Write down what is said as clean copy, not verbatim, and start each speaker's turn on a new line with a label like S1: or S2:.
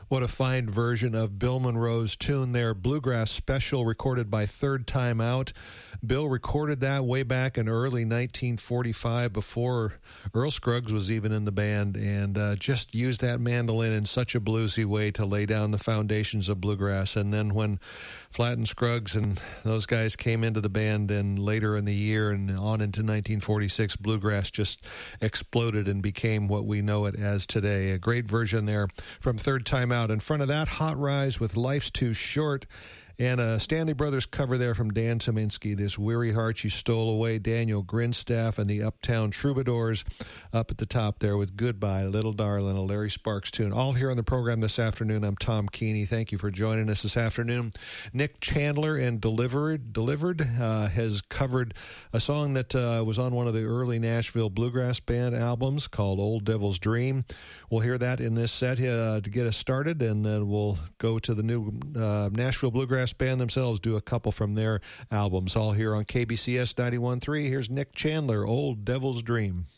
S1: What a fine version of Bill Monroe's tune there, Bluegrass Special, recorded by Third Time Out. Bill recorded that way back in early 1945 before Earl Scruggs was even in the band, and just used that mandolin in such a bluesy way to lay down the foundations of bluegrass. And then when Flatt and Scruggs and those guys came into the band, and later in the year and on into 1946, bluegrass just exploded and became what we know it as today. A great version there from Third Time Out. In front of that, Hot Rise with Life's Too Short. And a Stanley Brothers cover there from Dan Tominski, This Weary Heart You Stole Away, Daniel Grinstaff and the Uptown Troubadours up at the top there with Goodbye, Little Darling, a Larry Sparks tune. All here on the program this afternoon. I'm Tom Keeney. Thank you for joining us this afternoon. Nick Chandler and Delivered has covered a song that was on one of the early Nashville Bluegrass Band albums called Old Devil's Dream. We'll hear that in this set to get us started, and then we'll go to the new Nashville Bluegrass Band themselves, do a couple from their albums, all here on KBCS 91.3. Here's Nick Chandler, Old Devil's Dream.